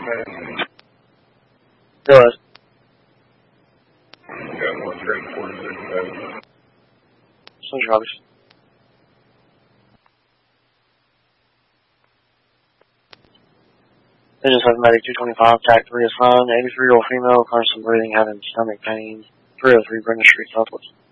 Go ahead. Got 1-3-4-6-7. So, Travis. They just have medic 225, TAC 3 assigned, 83-year-old female, constant breathing, having stomach pain, 303 Brenda Street, Southwest.